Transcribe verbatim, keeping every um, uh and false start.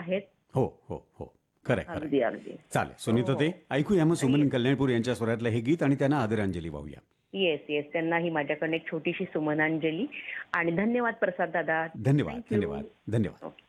आहेत. हो हो हो खरंय खरंय. अगदी अगदी. चालेल सुनीता ते ऐकूया मग सुमन कल्याणपूर यांच्या स्वरातलं हे गीत आणि त्यांना आदरांजली वाहूया. येस येस, त्यांनाही माझ्याकडनं एक छोटीशी सुमनांजली आणि धन्यवाद प्रसाद दादा. धन्यवाद थँक्यू. धन्यवाद धन्यवाद. ओके.